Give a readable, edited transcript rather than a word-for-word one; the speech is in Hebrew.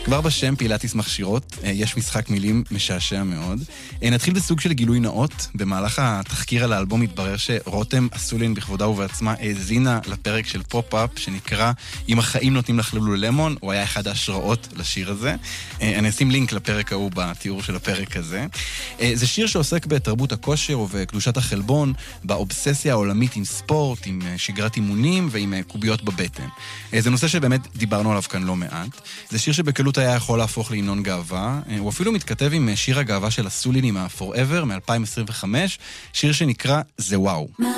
כבר בשם פילאטיס מכשירות, יש משחק מילים משעשע מאוד. נתחיל בסוג של גילוי נאות. במהלך התחקיר על האלבום התברר שרותם אסולין בכבודה ובעצמה האזינה לפרק של פופ-אפ שנקרא "אם החיים נותנים לך לולמון", הוא היה אחד ההשראות לשיר הזה. אני אשים לינק לפרק ההוא בתיאור של הפרק הזה. זה שיר שעוסק בתרבות הכושר ובקדושת החלבון, באובססיה העולמית עם ספורט, עם שגרת אימונים ועם קוביות בבטן. זה נושא שבאמת דיברנו עליו כאן לא מעט. זה שיר שבקלות היה יכול להפוך להמנון גאווה. הוא אפילו מתכתב עם שיר הגאווה של הסולינים ה-Forever מ-2025, שיר שנקרא "זה וואו".